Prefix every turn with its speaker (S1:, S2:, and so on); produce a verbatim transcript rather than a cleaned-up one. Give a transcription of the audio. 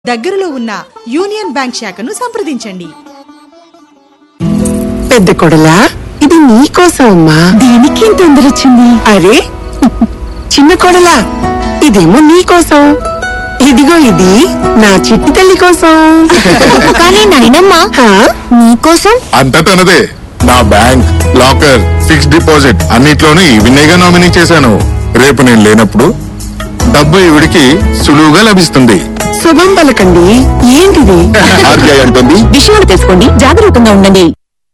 S1: దగ్గరలో ఉన్న union bank శాఖను సంప్రదించండి.
S2: పెద్ద కొడలా, ఇది నీకోసం అమ్మా.
S3: దీనికి తొందర వచ్చింది?
S2: అరే చిన్న కొడలా, ఇదేమో నీకోసం. ఇదిగో ఇది నా చిట్టి తల్లి కోసం.
S3: కానీ నాయనమ్మ నీకోసం.
S4: అంతా తనదే. నా బ్యాంక్, లాకర్, ఫిక్స్డ్ డిపాజిట్ అన్నిట్లోనూ ఈవినేగా నామినీ చేశాను. రేపు నేను లేనప్పుడు డబ్బు ఈవిడికి సులువుగా లభిస్తుంది.
S2: శుభం పలకండి. ఏంటిది?
S4: ఆర్బీఐ అంటుంది,
S3: విషయాలు తెలుసుకోండి, జాగరూకంగా ఉండండి.